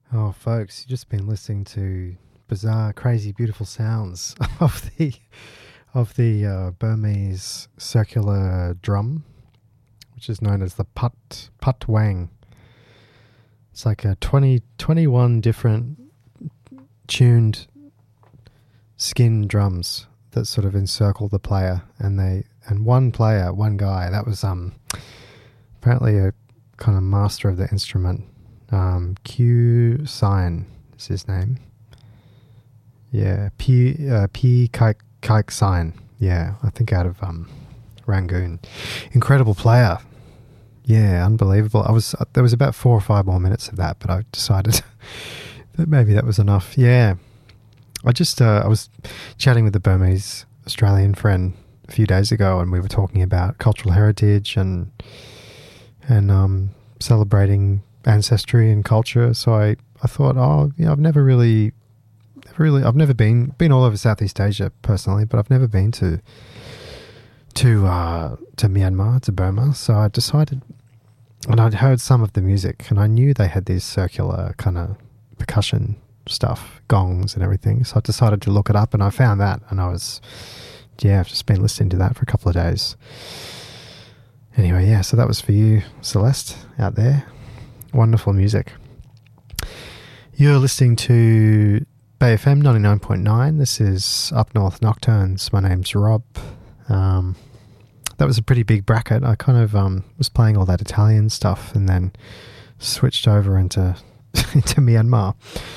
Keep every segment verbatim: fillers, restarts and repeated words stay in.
Oh, folks, you've just been listening to bizarre, crazy, beautiful sounds of the of the uh, Burmese circular drum, which is known as the put putwang. It's like a twenty, twenty-one different tuned skin drums that sort of encircle the player, and they and one player, one guy, that was um apparently a kind of master of the instrument. Um, Q Sign is his name. Yeah, P uh, P Kaik Kaik Sign. Yeah, I think out of um, Rangoon. Incredible player. Yeah, unbelievable. I was uh, there was about four or five more minutes of that, but I decided that maybe that was enough. Yeah, I just uh, I was chatting with a Burmese Australian friend a few days ago, and we were talking about cultural heritage and and um, celebrating ancestry and culture. So I, I thought, oh, you know, I've never really, never really, I've never been, been all over Southeast Asia personally, but I've never been to, to, uh, to Myanmar, to Burma. So I decided, and I'd heard some of the music, and I knew they had these circular kind of percussion stuff, gongs and everything. So I decided to look it up, and I found that, and I was, yeah, I've just been listening to that for a couple of days. Anyway, yeah, so that was for you, Celeste, out there. Wonderful music. You're listening to Bay F M ninety-nine point nine. This is Up North Nocturnes. My name's Rob. Um, that was a pretty big bracket. I kind of um, was playing all that Italian stuff and then switched over into into Myanmar.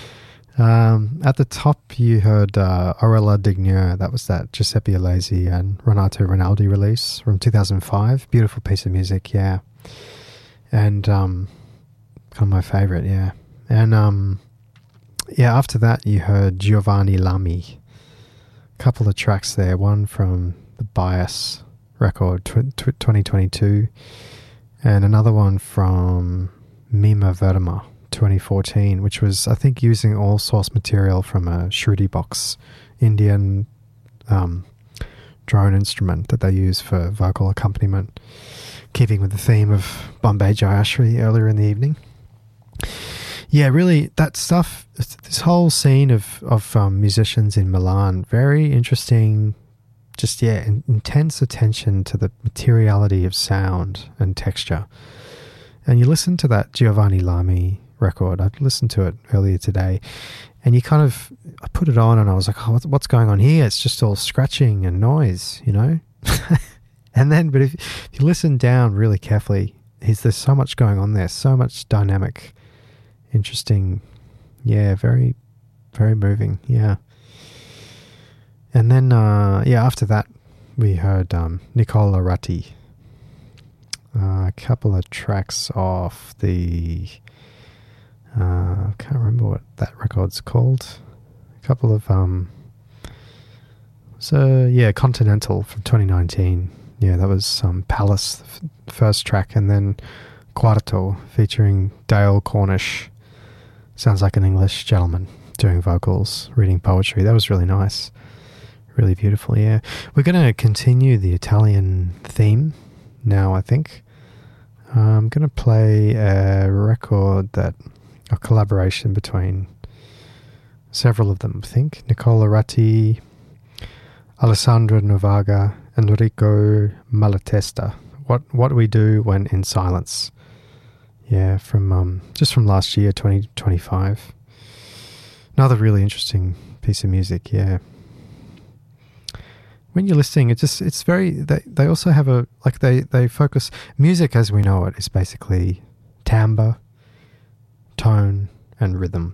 Um, at the top, you heard uh, Orella Digneur. That was that Giuseppe Alesi and Renato Rinaldi release from two thousand five. Beautiful piece of music, yeah. And um, kind of my favourite, yeah. And um, yeah, after that, you heard Giovanni Lami. A couple of tracks there. One from the Bias record, tw- tw- twenty twenty-two, and another one from Mima Verma, twenty fourteen, which was, I think, using all source material from a Shruti box, Indian um, drone instrument that they use for vocal accompaniment, keeping with the theme of Bombay Jayashri earlier in the evening. Yeah, really, that stuff, this whole scene of, of um, musicians in Milan, very interesting, just, yeah, in, intense attention to the materiality of sound and texture. And you listen to that Giovanni Lami record, I listened to it earlier today, and you kind of, I put it on and I was like, oh, what's going on here? It's just all scratching and noise, you know? And then, but if, if you listen down really carefully, there's, there's so much going on there, so much dynamic, interesting, yeah, very, very moving, yeah. And then, uh, yeah, after that, we heard um, Nicola Ratti, uh, a couple of tracks off the, uh, I can't remember what that record's called, a couple of, um, so, yeah, Continental from twenty nineteen, yeah, that was um, Palace, the f- first track, and then Quarto featuring Dale Cornish. Sounds like an English gentleman doing vocals, reading poetry. That was really nice. Really beautiful, yeah. We're going to continue the Italian theme now, I think. I'm going to play a record that, a collaboration between several of them, I think. Nicola Ratti, Alessandra Novaga, Enrico Malatesta. What What We Do When in Silence. Yeah, from um, just from last year, twenty twenty-five. Another really interesting piece of music, yeah. When you're listening, it just it's very they, they also have a like they, they focus music as we know it is basically timbre, tone, and rhythm.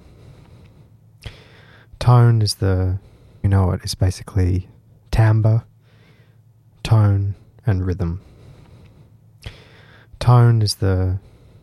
Tone is the you know it is basically timbre, tone, and rhythm. Tone is the